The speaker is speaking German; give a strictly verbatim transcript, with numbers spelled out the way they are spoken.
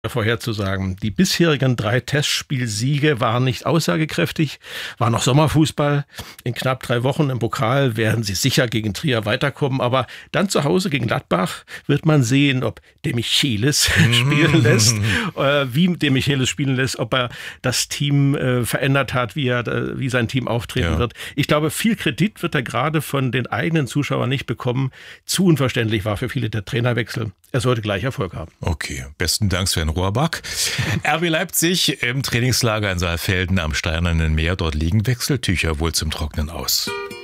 vorherzusagen. Die bisherigen drei Testspielsiege waren nicht aussagekräftig, war noch Sommerfußball. In knapp drei Wochen im Pokal werden sie sicher gegen Trier weiterkommen, aber dann zu Hause gegen Gladbach wird man sehen, ob De Michelis spielen lässt, äh, wie De Michelis spielen lässt, ob er das Team äh, verändert hat, wie er, äh, wie sein Team auftreten ja. wird. Ich glaube, viel Kredit wird er gerade von den eigenen Zuschauern nicht bekommen. Zu unverständlich war für viele der Trainerwechsel. Er sollte gleich Erfolg haben. Okay, besten Dank, Sven Rohrbach. R B Leipzig im Trainingslager in Saalfelden am Steinernen Meer. Dort liegen Wechseltücher wohl zum Trocknen aus.